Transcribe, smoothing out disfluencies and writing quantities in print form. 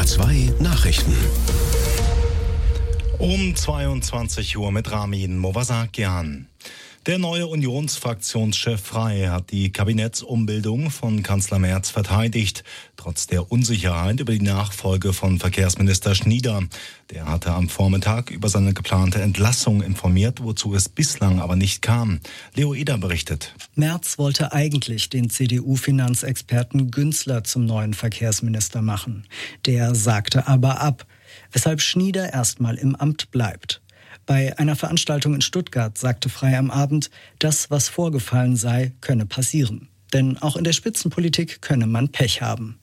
SWR2 Nachrichten. Um 22 Uhr mit Ramin Movasakian. Der neue Unionsfraktionschef Frey hat die Kabinettsumbildung von Kanzler Merz verteidigt, trotz der Unsicherheit über die Nachfolge von Verkehrsminister Schnieder. Der hatte am Vormittag über seine geplante Entlassung informiert, wozu es bislang aber nicht kam. Leo Eder berichtet. Merz wollte eigentlich den CDU-Finanzexperten Günzler zum neuen Verkehrsminister machen. Der sagte aber ab, weshalb Schnieder erstmal im Amt bleibt. Bei einer Veranstaltung in Stuttgart sagte Frey am Abend, das, was vorgefallen sei, könne passieren. Denn auch in der Spitzenpolitik könne man Pech haben.